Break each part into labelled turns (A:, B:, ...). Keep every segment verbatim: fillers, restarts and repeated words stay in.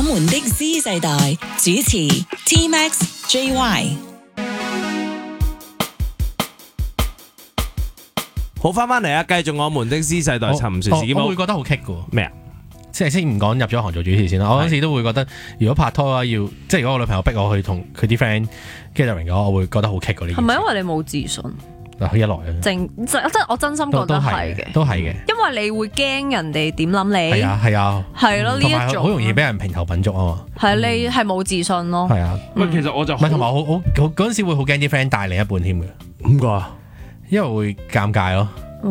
A: 們的 Z 世代主持 T Max J Y。
B: 好翻翻嚟啊！繼續我們的 Z 世代尋船事件簿。
C: 我會覺得好棘嘅
B: 咩啊？
C: 即係先唔講入咗行做主持先啦。我嗰時都會覺得，如果拍拖啊，要即係如果我女朋友逼我去同佢啲 friend gathering 嘅話，我會覺得好棘嗰啲。
D: 係咪因為你冇自信？
C: 嗱，一來啊，
D: 正即係我真心覺得係嘅，
C: 都係嘅。
D: 因為你會驚人哋點諗你。
C: 係啊，係啊，
D: 係咯，呢一種
C: 好容易俾人評頭品足啊嘛。
D: 係你係冇自信咯。
C: 係啊，
B: 喂，其實我就
C: 唔係同埋好好嗰陣時會好驚啲 friend 帶另一半添嘅。
B: 點解啊？
C: 因為會尷尬咯。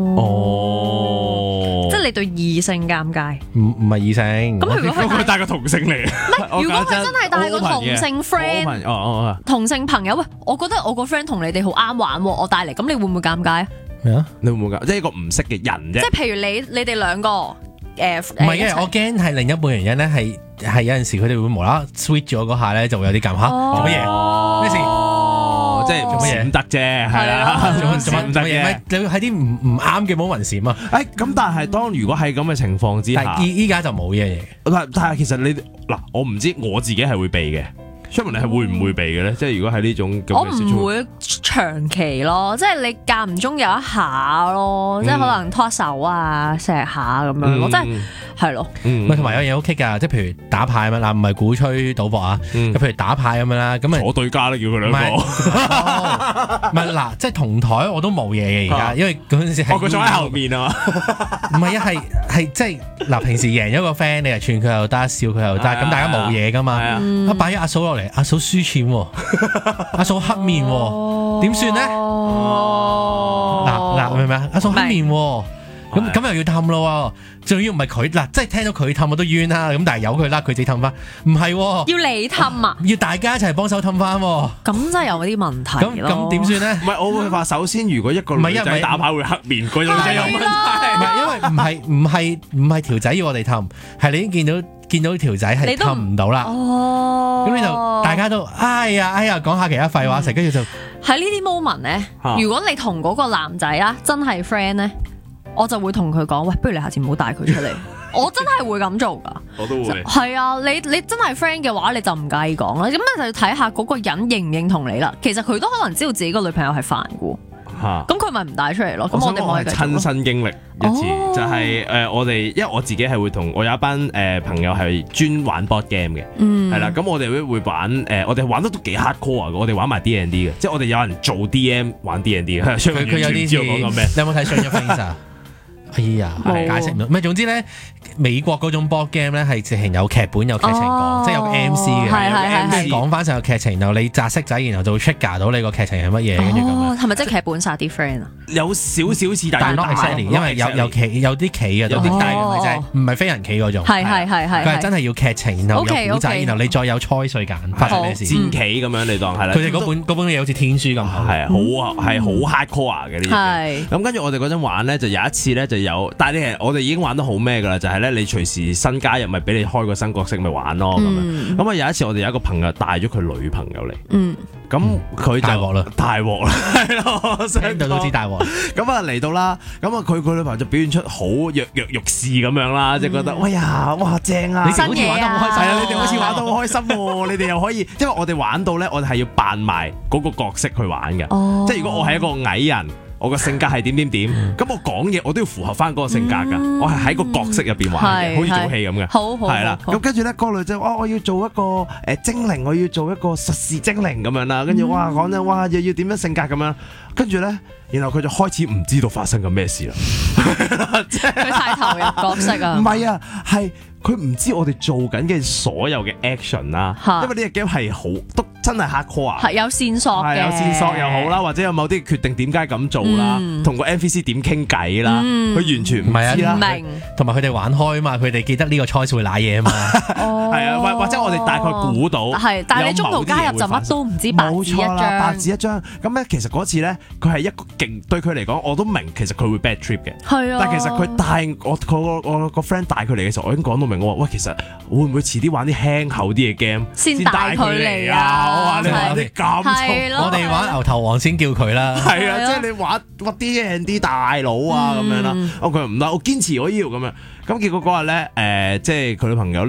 B: 哦，
D: 即係你對異性尷尬，
C: 唔唔係異性。
D: 咁如果
B: 佢帶個同性嚟，
D: 唔係如果佢真係帶個同性 friend，
B: 哦哦
D: 同性朋友，喂，我覺得我個 friend 同你哋好啱玩，我帶嚟，咁你會唔會尷尬啊？
C: 咩啊？
B: 你會唔會尷？即係一個唔識嘅人啫。
D: 即係譬如你你哋兩個誒，唔
C: 係嘅，我驚係另一半原因咧，係係有陣時佢哋會無啦啦 switch 咗嗰下咧，就會有啲尷尬。做乜嘢？咩事？
B: 即係做乜嘢唔得啫，係啦，做乜做乜唔得嘅？
C: 你會喺啲唔唔啱嘅 moment 閃啊！
B: 誒，咁但係當如果係咁嘅情況之下，
C: 依依家就冇呢樣嘢。
B: 但但係其實你嗱，我唔知我自己係會避嘅。Sherman 你係會唔會避嘅咧？即係如果係呢種咁嘅事，
D: 我唔會長期咯，即係你間唔中有一下咯，即係可能拖手啊、錫下咁樣咯，即係係咯。
C: 唔係同埋有嘢 OK 㗎，即係譬如打牌咁樣嗱，唔係鼓吹賭博啊，譬如打牌咁樣啦，咁啊
B: 坐對家啦，叫佢兩個。
C: 唔係嗱，即係同台我都冇嘢嘅而家，因為嗰陣時係
B: 佢坐喺後面啊嘛。
C: 唔係啊，係係即係嗱，平時贏咗個 friend，你又串佢又得，笑佢又得，咁大家冇嘢㗎嘛。一擺咗阿嫂落嚟，阿嫂輸錢喎，阿嫂黑面喎，點算咧？嗱嗱，明唔明啊？阿嫂黑面喎，咁咁又要氹咯，仲要唔係佢嗱，即係聽到佢氹我都冤啦，咁但係由佢啦，佢自己氹翻，唔係
D: 要你氹啊？
C: 要大家一齊幫手氹翻，咁
D: 真係有啲問題。
C: 咁咁點算咧？
B: 唔係，我會話首先，如果一個女仔打牌會黑面，個女仔有問題。
C: 唔係因為唔係唔係唔係條仔要我哋氹，係你已經見到見到條仔係氹唔到啦。哦，咁你就大家都哎呀哎呀講下其他廢話，成跟住就
D: 喺呢啲 moment 咧。如果你同嗰個男仔啊真係 friend 咧，我就會同佢講，喂，不如你下次唔好帶佢出嚟。我真係會咁做噶。我都會。係啊，你你真係 friend 嘅話，你就唔介意講啦。咁你就要睇下嗰個人認唔認同你啦。其實佢都可能知道自己個女朋友係煩噶。咁佢咪唔帶出嚟咯？咁我哋可以
B: 親身經歷一次，哦、就係、是、誒、呃、我哋，因為我自己係會同我有一班誒、呃、朋友係專玩 board game 嘅，係啦、嗯，咁我哋會會玩誒、呃，我哋玩得都幾 hardcore 啊！我哋玩埋 D and D 嘅，即係我哋有人做 D M 玩 D and D 嘅，佢佢有啲知我講緊咩？你有冇睇《Stranger Things》啊？哎呀，解釋唔到。咩？總之咧，美國嗰種 board game 咧係直情有劇本有劇情講，哦、即係有個 M C 嘅，
D: 係係係
C: 講翻上個劇情，然後你擲骰仔，然後就會 trigger 到你個劇情係乜嘢，跟住咁樣。
D: 係咪即係劇本殺啲 friend 啊？
B: 有少少似，但係
C: not exactly，因為有有棋有啲棋嘅，有啲但係就係唔係飛人棋嗰種。
D: 係係係係。
C: 佢係真係要劇情，然後有古仔，然後你再有 choice 去揀發生咩事。
B: 戰棋咁樣你當係啦。
C: 佢哋嗰本嗰本嘢好似天書咁，
B: 係啊，好係好 hardcore 嘅呢啲。
D: 係。
B: 咁跟住我哋嗰陣玩咧，就有一次咧就有，但係你我哋已經玩得好咩㗎啦，就係咧你隨時新加入咪俾你開個新角色咪玩咯咁樣。咁啊有一次我哋有一個朋友帶咗佢女朋友嚟，咁佢就大
C: 鑊啦，
B: 大鑊啦，係咯，
C: 聽到都知大鑊。
B: 咁啊嚟到啦，咁啊佢佢女朋友就表現出好躍躍欲試咁樣啦，即係覺得喂呀哇正啊！
C: 你哋好似玩得好開心，
B: 係啊，你哋好似玩得好開心喎，你哋又可以，因為我哋玩到咧，我哋係要扮埋嗰個角色去玩嘅，即係如果我係一個矮人。我個性格係點點點，咁我講嘢我都要符合翻嗰個性格噶，嗯、我係喺個角色入邊玩嘅，好似做戲咁嘅，係啦。咁跟住咧，嗰個女仔哇，我要做一個誒、呃、精靈，我要做一個術士精靈咁樣啦。跟住哇講真，哇又要點樣性格咁樣，跟住咧，然後佢就開始唔知道發生緊咩事啦。
D: 佢太投入角色啊！
B: 唔係啊，係佢唔知我哋做緊嘅所有嘅 action 啦，因為呢個 game 係好都。真係 hardcore 啊！
D: 係有線索嘅，
B: 係有線索又好啦，或者有某啲決定點解咁做啦，同個 N P C 點傾偈啦，佢完全唔知啦。
D: 明，
C: 同埋佢哋玩開啊嘛，佢哋記得呢個 choice 會瀨嘢啊嘛。係
B: 啊，或或者我哋大概估到，
D: 係，但係你中途加入就乜都唔知，白紙一張，
B: 白紙一張。咁咧，其實嗰次咧，佢係一個勁對佢嚟講，我都明其實佢會 bad trip 嘅。
D: 係啊，
B: 但係其實佢帶我我我個 friend 帶佢嚟嘅時候，我已經講到明，我話喂，其實會唔會遲啲玩啲輕厚啲嘅 game
D: 先帶佢嚟啊？
B: 我話你玩啲。咁
C: 我哋玩牛頭王先叫佢啦，
B: 係啊，即係你玩玩 D and D 大佬啊咁樣啦，哦佢唔得，我堅持我要咁樣，咁結果嗰日咧，誒即係佢女朋友咧。